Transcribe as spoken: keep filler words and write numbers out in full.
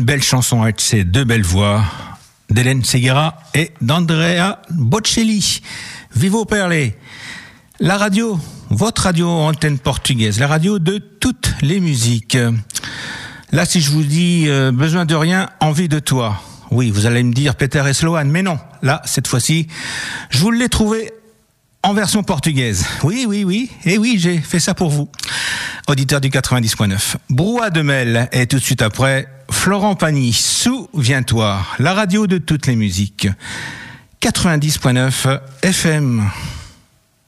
belle chanson avec ces deux belles voix d'Hélène Segarra et d'Andrea Bocelli. Vivo Perlé. La radio, votre radio antenne portugaise, la radio de toutes les musiques. Là, si je vous dis euh, besoin de rien, envie de toi. Oui, vous allez me dire Peter et Sloan, mais non. Là, cette fois-ci, je vous l'ai trouvé en version portugaise. Oui, oui, oui. Et oui, j'ai fait ça pour vous. Auditeur du quatre-vingt-dix point neuf. Brouhaha de Mel. Et tout de suite après, Florent Pagny, Souviens-toi. La radio de toutes les musiques. quatre-vingt-dix point neuf F M.